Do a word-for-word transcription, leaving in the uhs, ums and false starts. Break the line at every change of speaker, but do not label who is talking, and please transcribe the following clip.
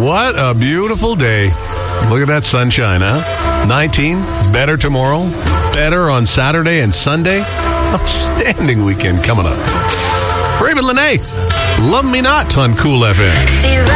What a beautiful day. Look at that sunshine, huh? nineteen, better tomorrow, better on Saturday and Sunday. Outstanding weekend coming up. Raven Lene, Love Me Not on Cool F M.